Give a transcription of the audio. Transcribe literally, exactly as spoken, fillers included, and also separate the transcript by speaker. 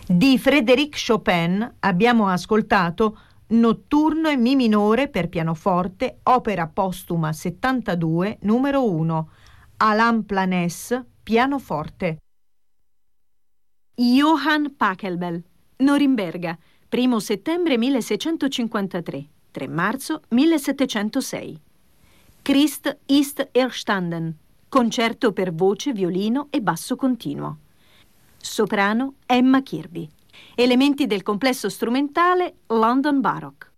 Speaker 1: Di Frédéric Chopin abbiamo ascoltato Notturno in Mi minore per pianoforte, opera postuma settantadue, numero uno, Alain Planès, pianoforte.
Speaker 2: Johann Pachelbel, Norimberga, primo settembre milleseicentocinquantatré, tre marzo millesettecentosei. Christ ist erstanden, concerto per voce, violino e basso continuo. Soprano Emma Kirby. Elementi del complesso strumentale London Baroque.